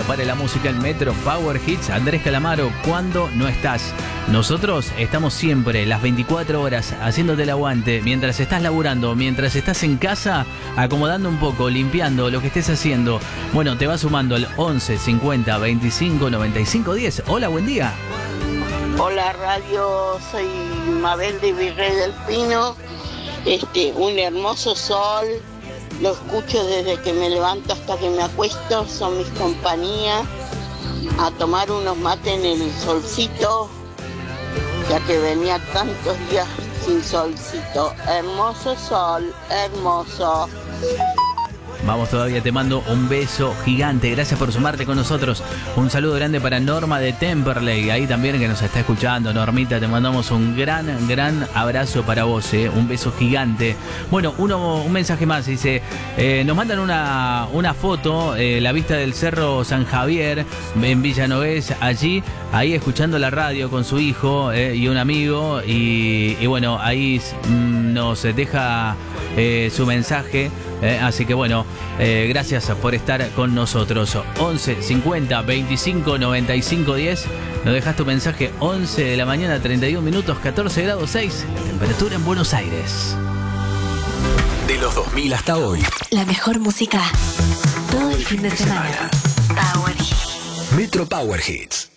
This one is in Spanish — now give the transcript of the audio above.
para la música en Metro Power Hits. Andrés Calamaro, ¿cuándo no estás? Nosotros estamos siempre, las 24 horas, haciéndote el aguante. Mientras estás laburando, mientras estás en casa, acomodando un poco, limpiando, lo que estés haciendo. Bueno, te vas sumando al 11 50 25 95 10. Hola, buen día. Hola radio, soy Mabel de Virrey del Pino. Un hermoso sol, lo escucho desde que me levanto hasta que me acuesto, son mis compañías. A tomar unos mates en el solcito, ya que venía tantos días sin solcito. Hermoso sol, hermoso. Vamos todavía, te mando un beso gigante, gracias por sumarte con nosotros. Un saludo grande para Norma de Temperley, ahí también que nos está escuchando. Normita, te mandamos un gran abrazo para vos, un beso gigante. Bueno, un mensaje más, dice, nos mandan una foto, la vista del Cerro San Javier en Villanoves, allí, ahí escuchando la radio con su hijo y un amigo, y bueno, ahí nos deja su mensaje. Así que bueno, gracias por estar con nosotros. 11 50 25 95 10. Nos dejas tu mensaje. 11 de la mañana, 31 minutos, 14 grados 6. La temperatura en Buenos Aires. De los 2000 hasta hoy. La mejor música todo el fin de semana. Power Hits. Metro Power Hits.